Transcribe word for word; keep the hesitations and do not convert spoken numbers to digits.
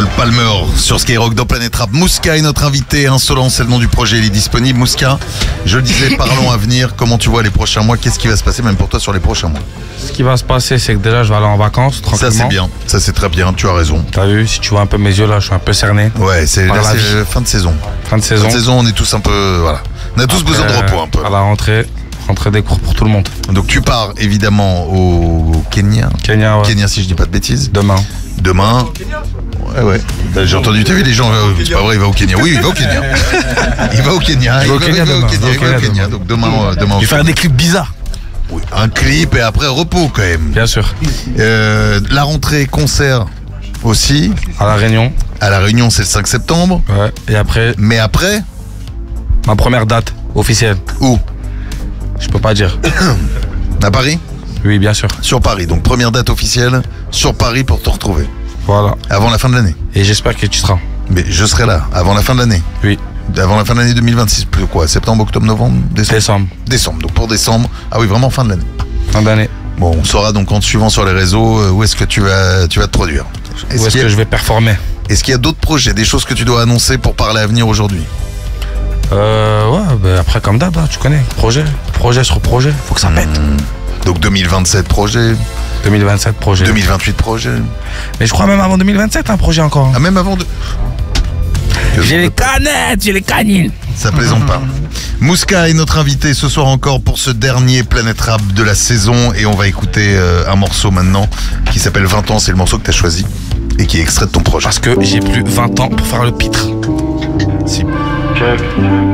Cole Palmer sur Skyrock dans Planète Rap. Mouska est notre invité. Insolent, c'est le nom du projet, il est disponible. Mouska, je le disais, parlons à venir. Comment tu vois les prochains mois? Qu'est-ce qui va se passer même pour toi sur les prochains mois? Ce qui va se passer, c'est que déjà je vais aller en vacances tranquillement. Ça c'est bien, ça c'est très bien, tu as raison. T'as vu, si tu vois un peu mes yeux là, je suis un peu cerné. Ouais, c'est Par là, la c'est vie. fin de saison. Fin de saison. Fin de saison, on est tous un peu, voilà. On a tous Après, besoin de repos un peu. À la rentrée, rentrée des cours pour tout le monde. Donc tu pars évidemment au Kenya. Kenya, ouais. Kenya si je dis pas de bêtises. Demain. Demain. Ouais, ouais. J'ai entendu, t'as vu les gens, euh, c'est pas vrai, il va au Kenya. Oui, il va au Kenya. Il va au Kenya. Il va au Kenya il va au demain. Kenya. Il va au Kenya. Donc demain, euh, demain. Je vais faire des clips bizarres. Oui, un clip et après repos quand même. Bien sûr. Euh, la rentrée concert aussi. À la Réunion. À la Réunion, c'est le cinq septembre. Ouais. Et après, Mais après, ma première date officielle. où? Je peux pas dire. À Paris? Oui, bien sûr. Sur Paris. Donc première date officielle sur Paris pour te retrouver. Voilà. Avant la fin de l'année. Et j'espère que tu seras. Mais je serai là, avant la fin de l'année. Oui. Avant la fin de l'année deux mille vingt-six, plus quoi? Septembre, octobre, novembre, décembre? Décembre. Décembre. Donc pour décembre, ah oui, vraiment fin de l'année. Fin d'année. Bon, on saura donc en te suivant sur les réseaux euh, où est-ce que tu vas, tu vas te produire. Où est-ce qu'il y a- que je vais performer? est-ce qu'il y a d'autres projets, des choses que tu dois annoncer pour parler à venir aujourd'hui? Euh, ouais, bah après comme d'hab, hein, tu connais. Projet. Projet sur projet. Faut que ça pète. Donc deux mille vingt-sept projet, deux mille vingt-sept projet. deux mille vingt-huit projet. Mais je crois même avant deux mille vingt-sept, un projet encore. Ah, même avant de... Que- J'ai les canettes, j'ai les canines. Ça plaisante pas. Mouska est notre invité ce soir encore pour ce dernier Planète Rap de la saison et on va écouter euh, un morceau maintenant qui s'appelle vingt ans, c'est le morceau que tu as choisi et qui est extrait de ton projet. Parce que j'ai plus vingt ans pour faire le pitre. Si. Check.